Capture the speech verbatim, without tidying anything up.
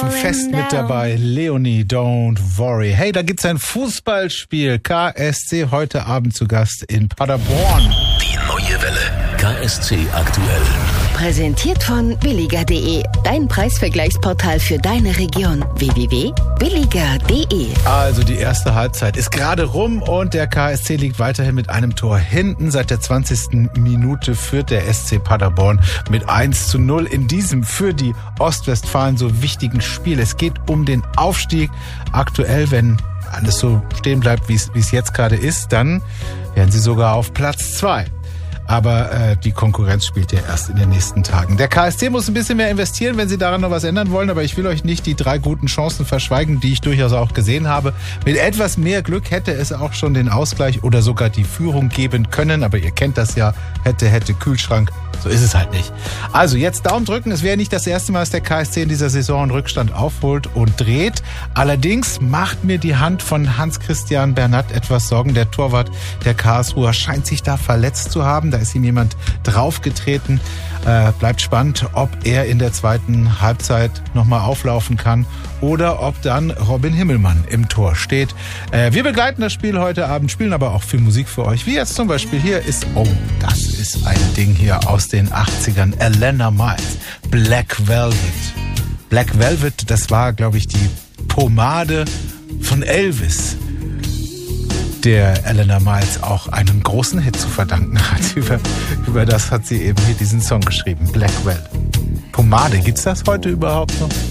Fest mit dabei, Leonie, don't worry. Hey, da gibt's ein Fußballspiel. K S C heute Abend zu Gast in Paderborn. Die neue Welle. K S C aktuell. Präsentiert von billiger punkt de. Dein Preisvergleichsportal für deine Region. w w w punkt billiger punkt de. Also die erste Halbzeit ist gerade rum und der K S C liegt weiterhin mit einem Tor hinten. Seit der zwanzigsten Minute führt der S C Paderborn mit eins zu null in diesem für die Ostwestfalen so wichtigen Spiel. Es geht um den Aufstieg. Aktuell, wenn alles so stehen bleibt, wie es jetzt gerade ist, dann werden sie sogar auf Platz zwei. Aber äh, die Konkurrenz spielt ja erst in den nächsten Tagen. Der K S C muss ein bisschen mehr investieren, wenn sie daran noch was ändern wollen. Aber ich will euch nicht die drei guten Chancen verschweigen, die ich durchaus auch gesehen habe. Mit etwas mehr Glück hätte es auch schon den Ausgleich oder sogar die Führung geben können. Aber ihr kennt das ja, hätte, hätte, Kühlschrank. So ist es halt nicht. Also jetzt Daumen drücken. Es wäre nicht das erste Mal, dass der K S C in dieser Saison einen Rückstand aufholt und dreht. Allerdings macht mir die Hand von Hans-Christian Bernat etwas Sorgen. Der Torwart der Karlsruher scheint sich da verletzt zu haben. Da ist ihm jemand draufgetreten. Äh, bleibt spannend, ob er in der zweiten Halbzeit nochmal auflaufen kann oder ob dann Robin Himmelmann im Tor steht. Äh, wir begleiten das Spiel heute Abend, spielen aber auch viel Musik für euch. Wie jetzt zum Beispiel hier ist, oh, das ist ein Ding hier aus den achtzigern. Elena Miles, Black Velvet. Black Velvet, das war, glaube ich, die Pomade von Elvis, der Elena Miles auch einen großen Hit zu verdanken hat. Über, über das hat sie eben hier diesen Song geschrieben, Black Velvet. Pomade, gibt's das heute überhaupt noch?